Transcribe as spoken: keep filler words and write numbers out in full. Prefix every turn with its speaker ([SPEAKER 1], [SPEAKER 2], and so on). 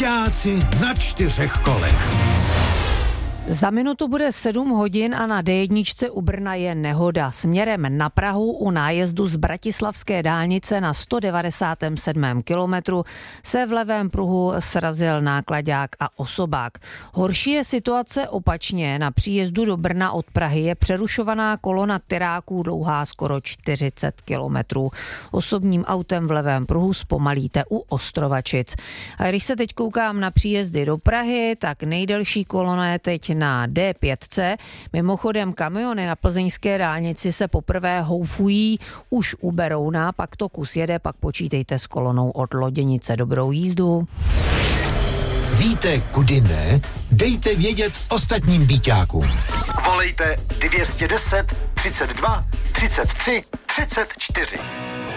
[SPEAKER 1] Vojáci na čtyřech kolech.
[SPEAKER 2] Za minutu bude sedm hodin a na dé jedna u Brna je nehoda. Směrem na Prahu u nájezdu z bratislavské dálnice na sto devadesátém sedmém kilometru se v levém pruhu srazil náklaďák a osobák. Horší je situace opačně. Na příjezdu do Brna od Prahy je přerušovaná kolona tyráků dlouhá skoro čtyřicet kilometrů. Osobním autem v levém pruhu zpomalíte u Ostrovačic. A když se teď koukám na příjezdy do Prahy, tak nejdelší kolona je teď na dé pět. Mimochodem kamiony na plzeňské dálnici se poprvé houfují už u Berouna, pak to kus jede, pak počítejte s kolonou od Loděnice. Dobrou jízdu.
[SPEAKER 1] Víte, kudy ne? Dejte vědět ostatním býťákům.
[SPEAKER 3] Volejte dvě stě deset, třicet dva, třicet tři, třicet čtyři.